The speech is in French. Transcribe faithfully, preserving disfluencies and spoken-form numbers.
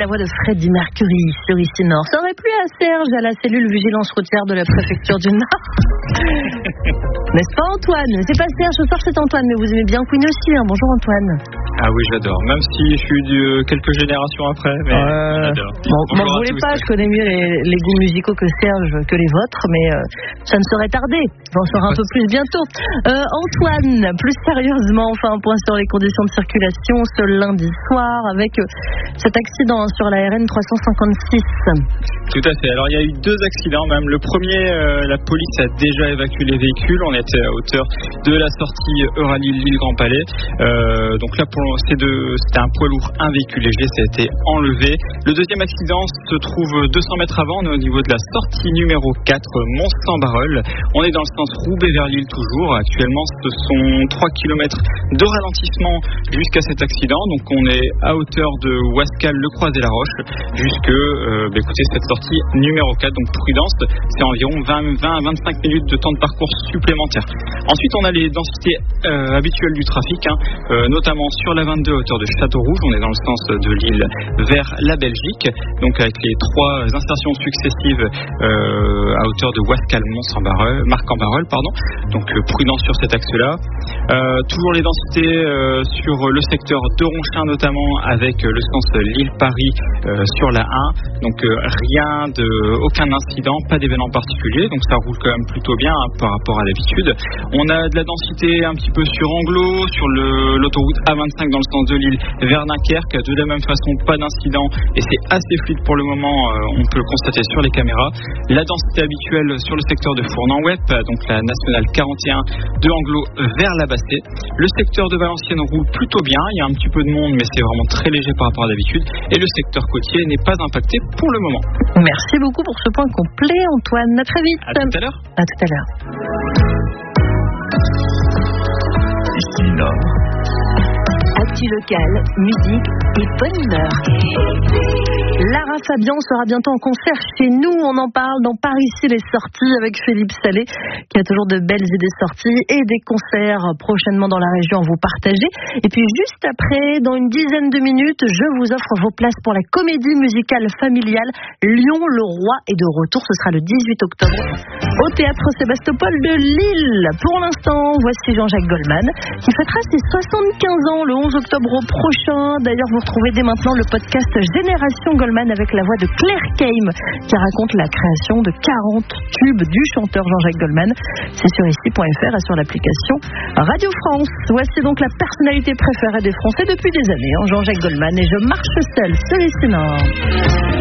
la voix de Freddie Mercury sur Ici Nord. Ça aurait plu à Serge, à la cellule vigilance routière de la préfecture du Nord. N'est-ce pas Antoine? C'est pas Serge, ce soir c'est Antoine, mais vous aimez bien Queen aussi, hein. Bonjour Antoine. Ah oui, j'adore, même si je suis de quelques générations après, mais euh, j'adore. Bon, m'en voulez pas, je connais mieux les, les goûts musicaux que Serge, que les vôtres, mais euh, ça ne saurait tarder. J'en saurai un peu plus bientôt. Euh, Antoine, plus sérieusement, enfin un point sur les conditions de circulation ce lundi soir avec euh, cet accident sur la R N trois cent cinquante-six. Tout à fait. Alors il y a eu deux accidents même. Le premier, euh, la police a déjà évacué les véhicules. On était à hauteur de la sortie Euralille-Lille-Grand Palais. Euh, donc là, pour, c'est de, c'était un poids lourd, un véhicule léger, ça a été enlevé. Le deuxième accident se trouve deux cents mètres avant. On est au niveau de la sortie numéro quatre, Mons-Saint-Barreul. On est dans le sens Roubaix vers Lille toujours. Actuellement, ce sont trois kilomètres de ralentissement jusqu'à cet accident. Donc on est à hauteur de Wascal, Le Croix-et-la-Roche, jusque euh, bah, écoutez, cette sortie numéro quatre. Donc prudence, c'est environ vingt à vingt-cinq minutes de temps de parcours supplémentaire. Ensuite, on a les densités euh, habituelles du trafic, hein, euh, notamment sur la vingt-deux à hauteur de Châteaurouge. On est dans le sens de Lille vers la Belgique, donc avec les trois insertions successives euh, à hauteur de Wascal, Mons-en-Barreul, Marc-en-Barreul, pardon. Donc euh, prudence sur cet axe-là. Euh, toujours les densités euh, sur le secteur de Ronchin, notamment avec euh, le sens Lille-Paris euh, sur la un. Donc euh, rien de, aucun incident, pas d'événement particulier. Donc ça roule quand même plutôt bien hein, par rapport à l'habitude. On a de la densité un petit peu sur Anglo, sur le, l'autoroute A vingt-cinq dans le sens de Lille vers Dunkerque. De la même façon, pas d'incident et c'est assez fluide pour le moment. Euh, on peut le constater sur les caméras. La densité habituelle sur le secteur de Fournan-Wep, donc la nationale quarante et un de Anglo vers la Bassée. Le secteur de Valenciennes roule plutôt bien. Il y a un petit peu de monde, mais c'est vraiment très léger par rapport à d'habitude. Et le secteur côtier n'est pas impacté pour le moment. Merci beaucoup pour ce point complet, Antoine. À très vite. À tout à l'heure. À tout à l'heure. Ici Nord. Actu locale, musique et bonne humeur. Lara Fabian sera bientôt en concert chez nous. On en parle dans Par ici les sorties avec Philippe Salé, qui a toujours de belles idées sorties et des concerts prochainement dans la région à vous partager. Et puis juste après, dans une dizaine de minutes, je vous offre vos places pour la comédie musicale familiale Lion le Roi est de retour. Ce sera le dix-huit octobre au théâtre Sébastopol de Lille. Pour l'instant, voici Jean-Jacques Goldman qui fêtera ses soixante-quinze ans le onze octobre prochain. D'ailleurs, vous retrouvez dès maintenant le podcast Génération Goldman avec la voix de Claire Keim qui raconte la création de quarante tubes du chanteur Jean-Jacques Goldman. C'est sur ici point f r et sur l'application Radio France. Voici donc la personnalité préférée des Français depuis des années, hein, Jean-Jacques Goldman, et je marche seul sur les Nord.